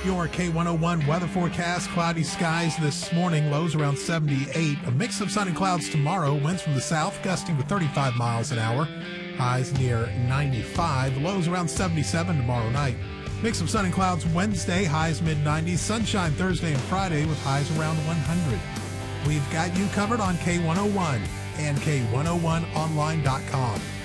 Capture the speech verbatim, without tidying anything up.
Your K one oh one weather forecast. Cloudy skies this morning, lows around seventy-eight. A mix of sun and clouds tomorrow. Winds from the south gusting to thirty-five miles an hour. Highs near ninety-five. Lows around seventy-seven tomorrow night. Mix of sun and clouds Wednesday. Highs mid nineties. Sunshine Thursday and Friday with highs around one hundred. We've got you covered on K one oh one and K one oh one online dot com.